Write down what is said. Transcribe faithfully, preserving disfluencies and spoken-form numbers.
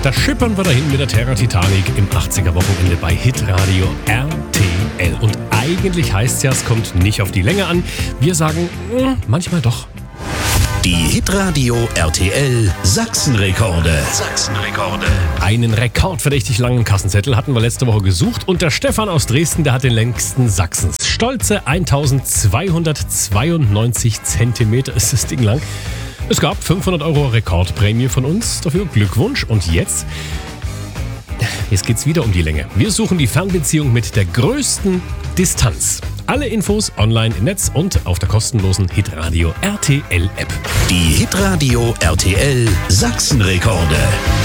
Da schippern wir dahin mit der Terra Titanic im achtziger-Wochenende bei Hitradio R T L. Und eigentlich heißt es ja, es kommt nicht auf die Länge an. Wir sagen, mh, manchmal doch. Die Hitradio R T L Sachsenrekorde. Sachsenrekorde. Einen rekordverdächtig langen Kassenzettel hatten wir letzte Woche gesucht und der Stefan aus Dresden, der hat den längsten Sachsens. Stolze eintausendzweihundertzweiundneunzig Zentimeter ist das Ding lang. Es gab fünfhundert Euro Rekordprämie von uns, dafür Glückwunsch. Und jetzt, jetzt geht's wieder um die Länge. Wir suchen die Fernbeziehung mit der größten Distanz. Alle Infos online im Netz und auf der kostenlosen Hitradio R T L App. Die Hitradio R T L Sachsenrekorde.